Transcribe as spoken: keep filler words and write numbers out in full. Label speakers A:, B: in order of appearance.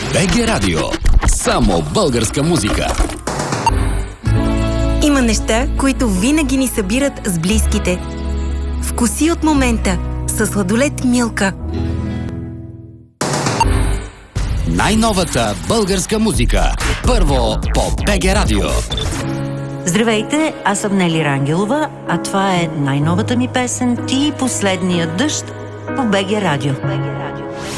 A: БГ Радио. Само българска музика.
B: Има неща, които винаги ни събират с близките. Вкуси от момента със сладолед Милка.
A: Най-новата българска музика. Първо по БГ Радио.
C: Здравейте, аз съм Нели Рангелова, а това е най-новата ми песен "Ти и последния дъжд" по БГ Радио.